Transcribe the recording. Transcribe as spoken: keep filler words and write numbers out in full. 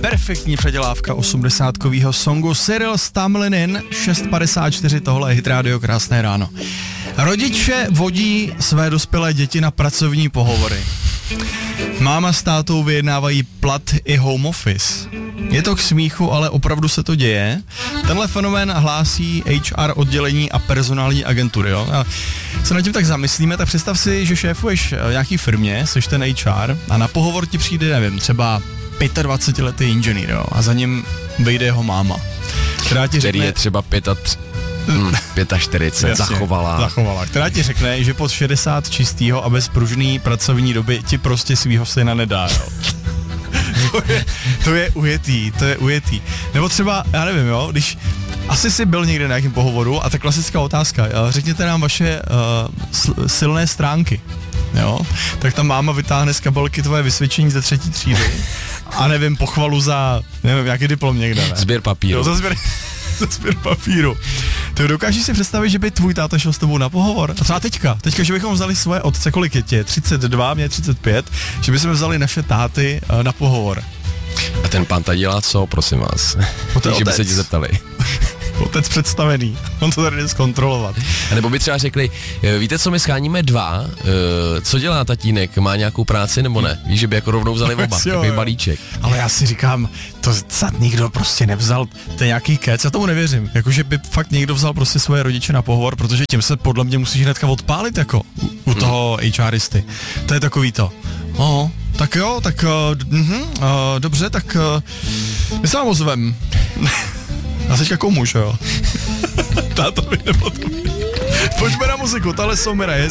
perfektní předělávka osmdesátkovýho songu Cyril Stamlinin, šest padesát čtyři, tohle je Hit Radio, krásné ráno. Rodiče vodí své dospělé děti na pracovní pohovory. Máma s tátou vyjednávají plat i home office. Je to k smíchu, ale opravdu se to děje. Tenhle fenomén hlásí H R oddělení a personální agentury. Jo? A se nad tím tak zamyslíme, tak představ si, že šéfuješ nějaký firmě, seš ten H R a na pohovor ti přijde, nevím, třeba dvacetiletý inženýr, jo? A za ním vejde jeho máma. Která ti řekne, který je třeba čtyřicet pět, zachovala. Zachovala, která ti řekne, že pod šedesát čistýho a bez pružný pracovní doby ti prostě svýho syna nedá, jo. to, je, to je ujetý, to je ujetý. Nebo třeba, já nevím, jo, když asi jsi byl někde na nějakém pohovoru a ta klasická otázka, řekněte nám vaše uh, silné stránky, jo, tak ta máma vytáhne z kabelky tvoje vysvědčení ze třetí třídy a nevím, pochvalu za, nevím, jaký diplom někde, ne? Sběr papíru. Jo, za sběr, za sběr papíru. Ty dokážeš si představit, že by tvůj táta šel s tebou na pohovor? A třeba teďka, teďka, že bychom vzali svoje otce, kolik je tě? třicet dva, mě třicet pět, že bychom vzali naše táty uh, na pohovor. A ten pán tady dělá co, prosím vás? Že by se ti zeptali. Otec představený, on to tady jde zkontrolovat. A nebo by třeba řekli, víte co, my scháníme dva, co dělá tatínek, má nějakou práci nebo ne? Víš, že by jako rovnou vzali oba, takový balíček. Ale já si říkám, to snad nikdo prostě nevzal, to je nějaký kec, já tomu nevěřím. Jakože by fakt někdo vzal prostě svoje rodiče na pohovor, protože tím se podle mě musíš hnedka odpálit jako u toho HRisty. To je takový to. Oh, tak jo, tak uh, uh, uh, dobře, tak uh, my se vám ozvem. A teďka komu, že jo? Táto mi nepodpoví. Pojďme na muziku, tahle jsou Mira.